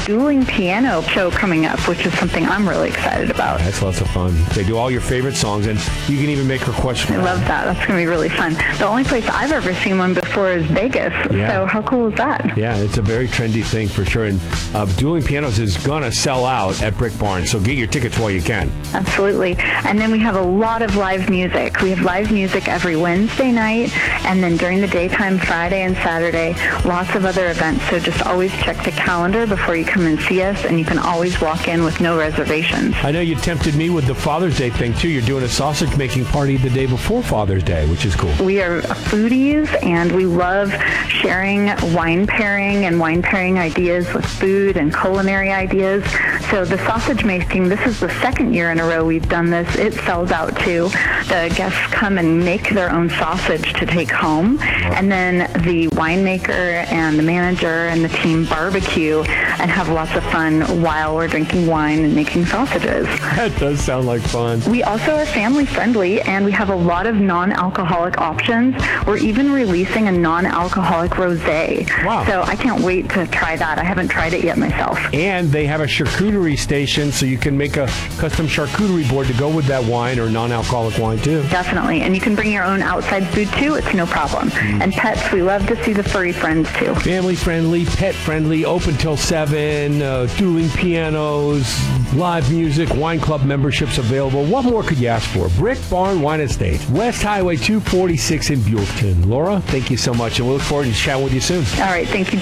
dueling piano show coming up, which is something I'm really excited about. That's lots of fun. They do all your favorite songs, and you can even make requests for I love that. That's going to be really fun. The only place I've ever seen one before is Vegas. Yeah. So how cool is that? Yeah, it's a very trendy thing for sure. And Dueling Pianos is going to sell out at Brick Barn, so get your tickets while you can. Absolutely. And then we have a lot of live music. We have live music every Wednesday night, and then during the daytime, Friday and Saturday, lots of other events. So just always check the calendar before you come and see us, and you can always walk in with no reservations. I know you tempted me with the Father's Day thing, too. You're doing a sausage-making party the day before Father's Day, which is cool. We are foodies, and we love sharing wine pairing and wine pairing ideas with food and culinary ideas. So the sausage making, this is the second year in a row we've done this. It sells out, too. The guests come and make their own sausage to take home, and then the winemaker and the manager and the team barbecue and have lots of fun while we're drinking wine and making sausages. That does sound like fun. We also are family friendly, and we have a lot of non-alcoholic options. We're even releasing a non-alcoholic rosé. Wow. So I can't wait to try that. I haven't tried it yet myself. And they have a charcuterie station, so you can make a custom charcuterie board to go with that wine or non-alcoholic wine, too. Definitely. And you can bring your own outside food, too. It's no problem. And pets, we love to see the furry friends, too. Family friendly, pet friendly, open till 7, dueling pianos, live music, wine club memberships available. What more could you ask for? Brick Barn Wine Estate, West Highway 246 in Buellton. Laura, thank you so much, and we look forward to chatting with you soon. All right. Thank you,